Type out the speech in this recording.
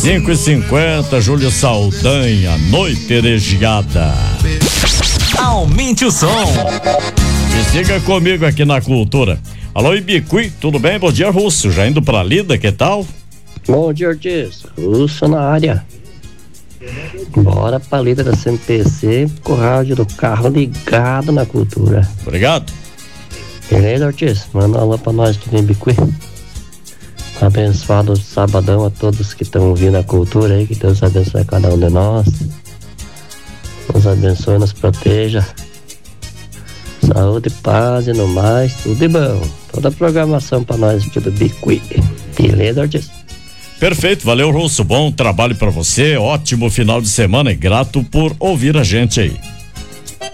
5h50, Júlio Saldanha, Noite Eregiada. Aumente o som. E siga comigo aqui na Cultura. Alô, Ibicuí, tudo bem? Bom dia, Russo. Já indo pra lida, que tal? Bom dia, Ortiz. Russo na área. Bora pra lida da CMPC com o rádio do carro ligado na Cultura. Obrigado. Beleza, Ortiz? Manda um alô pra nós tudo em Ibicuí. Abençoado sabadão a todos que estão ouvindo a Cultura aí. Que Deus abençoe cada um de nós. Nos abençoe, nos proteja. Saúde, paz e no mais, tudo de bom. Toda a programação pra nós aqui do Ibicuí. Beleza, Ortiz? Perfeito, valeu, Russo. Bom trabalho pra você, ótimo final de semana e grato por ouvir a gente aí.